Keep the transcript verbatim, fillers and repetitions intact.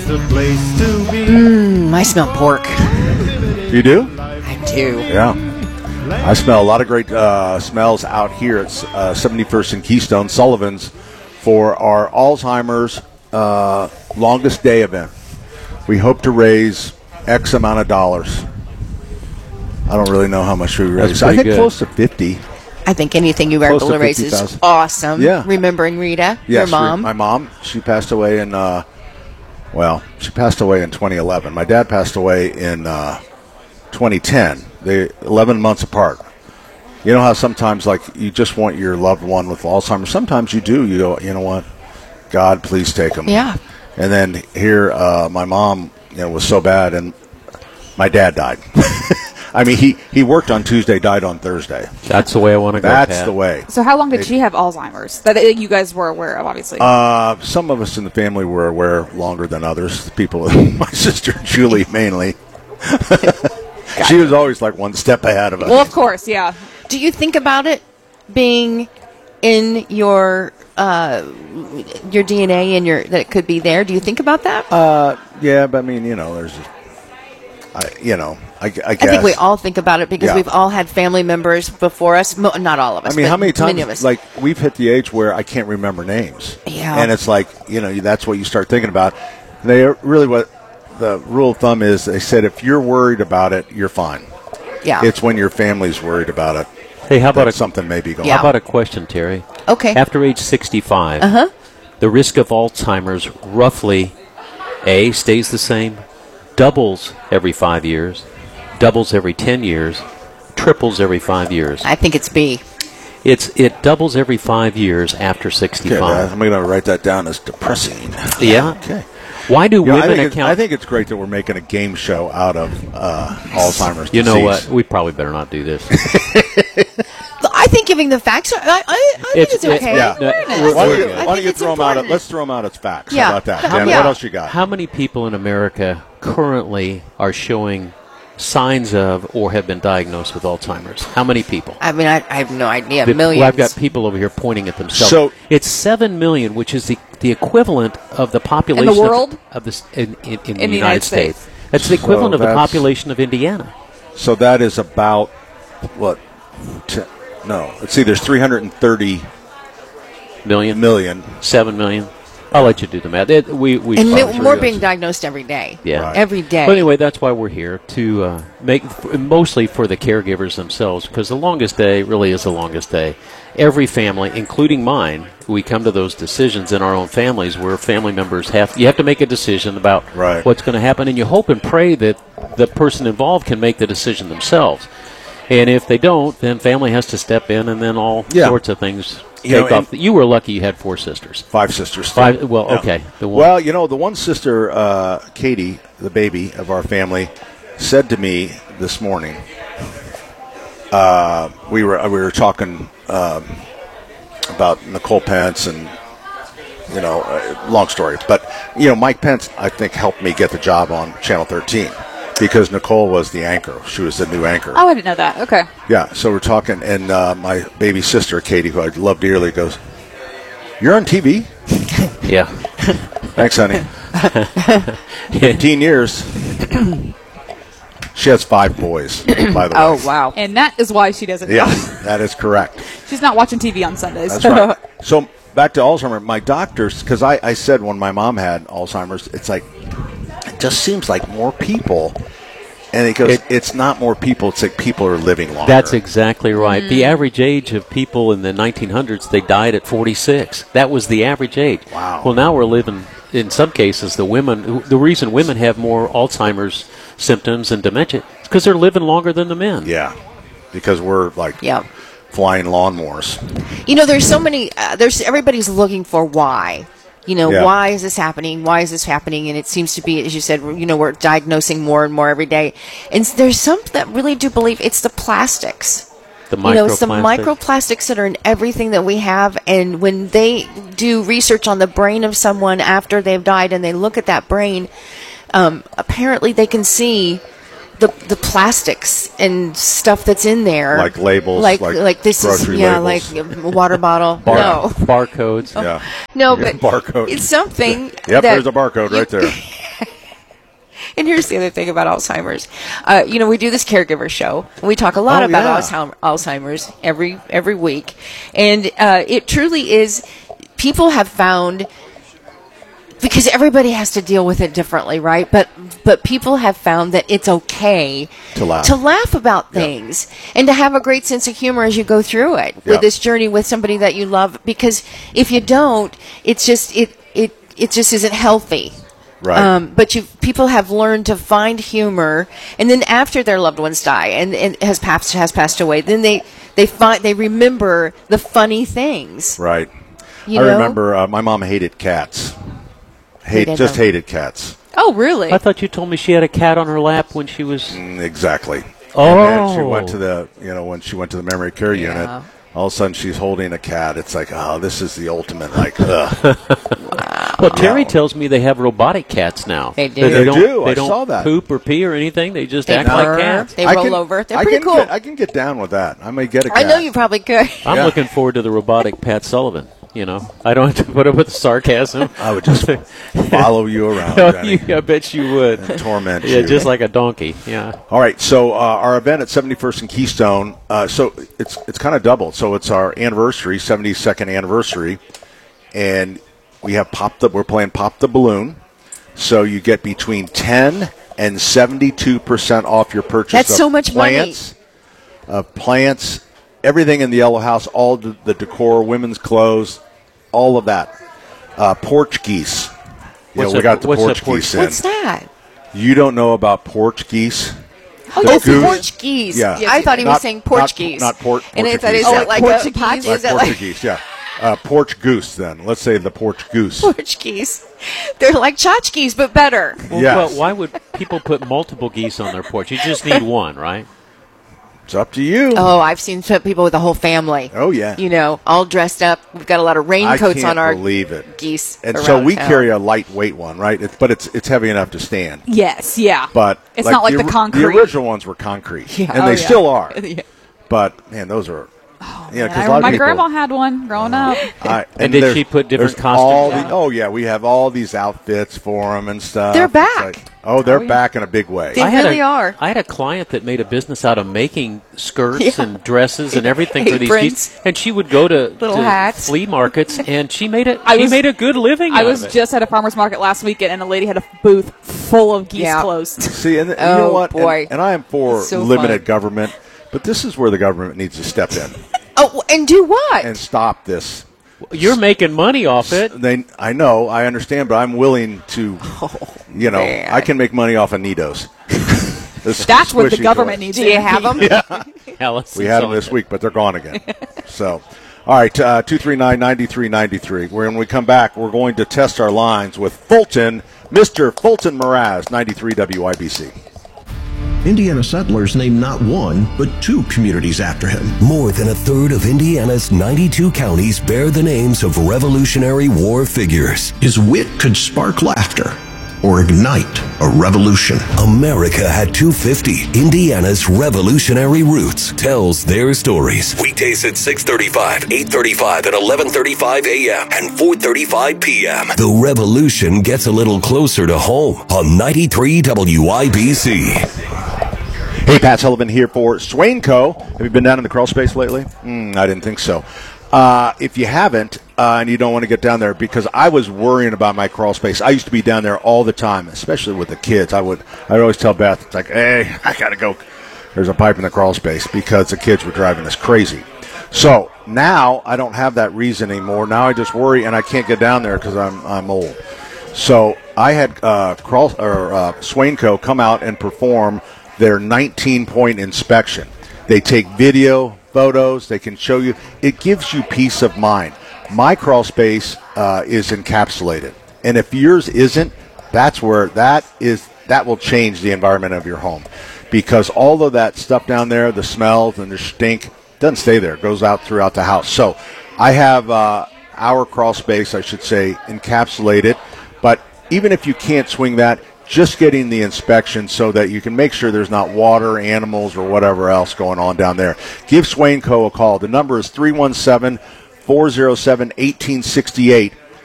the place to be. Mmm, I smell pork. You do? I do. Yeah. I smell a lot of great uh, smells out here at uh, seventy-first and Keystone, Sullivan's, for our Alzheimer's uh, longest day event. We hope to raise X amount of dollars. I don't really know how much we raise. I think good. close to fifty. I think anything you were Close able to to raise is fifty thousand. awesome. Yeah. Remembering Rita, Yes, your mom. my mom. She passed away in, uh, well, she passed away in twenty eleven. My dad passed away in uh, twenty ten. They eleven months apart. You know how sometimes, like, you just want your loved one with Alzheimer's. Sometimes you do. You go, you know what? God, please take him. Yeah. And then here, uh, my mom, you know, was so bad, and my dad died. I mean, he, he worked on Tuesday, died on Thursday. That's the way I want to go, That's Pat. the way. So how long did she have Alzheimer's? That you guys were aware of, obviously. Uh, some of us in the family were aware longer than others. People, my sister Julie mainly. She was always like one step ahead of us. Well, of course, yeah. Do you think about it being in your uh, your D N A and your that it could be there? Do you think about that? Uh, yeah, but I mean, you know, there's, I, you know, I, I guess. I think we all think about it because Yeah. we've all had family members before us. Mo- not all of us. I mean, but how many Many of times, us. like, we've hit the age where I can't remember names. Yeah. And it's like, you know, that's what you start thinking about. They really, what the rule of thumb is, they said if you're worried about it, you're fine. yeah. It's when your family's worried about it. Hey, how about that a, something may be going Yeah. how about a question, Terry? okay. After age sixty-five, Uh-huh. the risk of Alzheimer's roughly, A, stays the same, doubles every five years, doubles every ten years, triples every five years. I think it's B. It's It doubles every five years after Okay, sixty-five. I'm going to write that down as depressing. Yeah. Okay. Why do You know, I, women think it's, account... I think it's great that we're making a game show out of uh, Alzheimer's You know disease. what? We probably better not do this. I think giving the facts. I, I, I think It's- it's, it- okay. yeah. No, Awareness. Why don't I you, think why don't you it's throw them out? important. Let's throw them out as facts. Yeah. How about that? How- Dan, yeah. what else you got? How many people in America currently are showing signs of or have been diagnosed with Alzheimer's? How many people? I mean, I, I have no idea. The- Millions. Well, I've got people over here pointing at themselves. So- it's seven million, which is the, the equivalent of the population of- world? of, this in, in, in, the the United United States. States. That's the equivalent So of the that's- population of Indiana. So that is about, what? T- no. Let's see. There's three hundred thirty Million, million. seven million. I'll let you do the math. It, we we and probably- mi- more being diagnosed every day. Yeah. Right. Every day. But anyway, that's why we're here to uh, make, f- mostly for the caregivers themselves, because the longest day really is the longest day. Every family, including mine, we come to those decisions in our own families where family members have, you have to make a decision about Right. what's going to happen, and you hope and pray that the person involved can make the decision themselves. And if they don't, then family has to step in, and then all Yeah. sorts of things You know, take off. You were lucky you had four sisters. Five sisters. Five. Well, Yeah. okay. The one. Well, you know, the one sister, uh, Katie, the baby of our family, said to me this morning. Uh, we were we were talking um, about Nicole Pence, and you know, uh, long story, but you know, Mike Pence, I think, helped me get the job on Channel thirteen because Nicole was the anchor. She was the new anchor. Oh, I didn't know that. Okay. Yeah, so we're talking, and uh, my baby sister, Katie, who I love dearly, goes, "You're on T V?" yeah. Thanks, honey. Fifteen years. She has five boys, by the way. Oh, wow. And that is why she doesn't Yeah, know. that is correct. She's not watching T V on Sundays. That's right. So back to Alzheimer's. My doctors, because I, I said when my mom had Alzheimer's, it's like, it just seems like more people. And he goes, It- it's not more people. It's like people are living longer. That's exactly right. The average age of people in the nineteen hundreds, they died at forty-six. That was the average age. Wow. Well, now we're living, in some cases, the women, the reason women have more Alzheimer's symptoms and dementia is because they're living longer than the men. Yeah, because we're like Yeah. flying lawnmowers. You know, there's so many. Uh, there's everybody's looking for why. You know, Yeah. why is this happening? Why is this happening? And it seems to be, as you said, you know, we're diagnosing more and more every day. And s- there's some that really do believe it's the plastics. The You know, it's the microplastics. microplastics that are in everything that we have. And when they do research on the brain of someone after they've died and they look at that brain, um, apparently they can see the the plastics and stuff that's in there, Like labels, like like like this is grocery yeah, labels. like a water bottle. Bar- no, barcodes. Yeah. no, Yeah, but barcode. it's something. Yep, that there's a barcode you- right there. And here's the other thing about Alzheimer's. Uh, you know, we do this caregiver show. And we talk a lot Oh, about yeah. Alzheimer's, Alzheimer's every every week, and uh, it truly is. People have found. Because everybody has to deal with it differently, right? But but people have found that it's okay To laugh. to laugh about things and to have a great sense of humor as you go through it with Yeah. this journey with somebody that you love. Because if you don't, it's just it it it just isn't healthy. Right. Um, but you people have learned to find humor, and then after their loved ones die and, and has passed has passed away, then they they find they remember the funny things. Right. You I know? remember uh, my mom hated cats. Hate, Hated just them. hated cats. Oh, really? I thought you told me she had a cat on her lap when she was. Mm, Exactly. Oh. And then she went to the, you know, when she went to the memory care Yeah. unit, all of a sudden she's holding a cat. It's like, oh, this is the ultimate, like, ugh. Well, Terry tells me they have robotic cats now. They do. That They don't, do. They I don't saw that. poop or pee or anything. They just They act purr. like cats. They I roll can- over. They're I pretty can cool. Get, I can get down with that. I may get a cat. I know you probably could. I'm Yeah. looking forward to the robotic Pat Sullivan. You know, I don't have to put up with the sarcasm. I would just follow you around, Oh, Jenny, you- I bet you would. and torment Yeah, you. just like a donkey. Yeah. All right, so uh, our event at seventy-first and Keystone, uh, so it's it's kind of double. So it's our anniversary, seventy-second anniversary, and we have Pop the, we're playing Pop the Balloon. So you get between ten and seventy-two percent off your purchase That's of so much money. plants, of plants, everything in the Yellow House, all the, the decor, women's clothes, all of that. Uh, porch geese. You What's know, we a- got the what's a porch porch- geese in. What's that? You don't know about porch geese? Oh, The yes, goose? Portuguese. Yeah. I thought he was Not- saying not- Portuguese. not port- And I thought, is Portuguese. that Oh, like Portuguese? a pot? Like Is that like Portuguese, yeah. Uh, porch goose, then. Let's say the porch goose. Portuguese? They're like tchotchkes, but better. Well, Yes. well, why would people put multiple geese on their porch? You just need one, right? It's up to you. Oh, I've seen some people with a whole family. Oh, yeah. You know, all dressed up. We've got a lot of I raincoats can't on our believe it. geese. And around so we town. carry a lightweight one, right? It, but it's it's heavy enough to stand. Yes, yeah. But it's not like the, ori- concrete. The original ones were concrete, Yeah. and Oh, they yeah. still are. Yeah. But man, those are. Yeah, And because I a lot remember my of people, grandma had one growing up. I- And did there's- she put different there's all costumes the- on? oh yeah, we have all these outfits for them and stuff. They're It's back. like- oh, they're Oh, yeah. back in a big way. They I had really a, are. I had a client that made a business out of making skirts Yeah. and dresses and everything for these Aprons. geese. And she would go to, Little to hats. flea markets, and she made it. I She was- made a good living. I out was of it. just at a farmer's market last weekend, and a lady had a booth full of geese Yeah. clothes. See, and you Oh, know what? And- boy. And, I am for It's so limited fun. government, but this is where the government needs to step in Oh, and do what? and stop this. You're making money off it. They, I know, I understand, but I'm willing to, you know, Oh, man. I can make money off of Nidos. This That's what the squishy government toy. needs. do you have them? Alice, We had them this week, but they're gone again. So, all right, uh, two three nine, nine three nine three. When we come back, we're going to test our lines with Fulton, Mister Fulton Mraz, ninety-three W I B C. Indiana settlers named not one, but two communities after him. More than a third of Indiana's ninety-two counties bear the names of Revolutionary War figures. His wit could spark laughter or ignite a revolution. America had two fifty. Indiana's Revolutionary Roots tells their stories. Weekdays at six thirty-five, eight thirty-five, and eleven thirty-five a.m. and four thirty-five p.m. The revolution gets a little closer to home on ninety-three W I B C. Hey, Pat Sullivan here for Swainco. Have you been down in the crawl space lately? Mm, I didn't think so. Uh, if you haven't, uh, and you don't want to get down there, because I was worrying about my crawl space. I used to be down there all the time, especially with the kids. I would, I would always tell Beth, it's like, hey, I got to go. There's a pipe in the crawl space, because the kids were driving us crazy. So now I don't have that reason anymore. Now I just worry, and I can't get down there because I'm I'm old. So I had uh, crawl or uh, Swainco come out and perform their nineteen-point inspection. They take video, photos. They can show you. It gives you peace of mind. My crawl space uh, is encapsulated, and if yours isn't, that's where that is. That will change the environment of your home, because all of that stuff down there, the smells and the stink, doesn't stay there. It goes out throughout the house. So I have uh, our crawl space, I should say, encapsulated. But even if you can't swing that, just getting the inspection so that you can make sure there's not water, animals, or whatever else going on down there. Give Swainco a call. The number is three one seven, four oh seven, one eight six eight.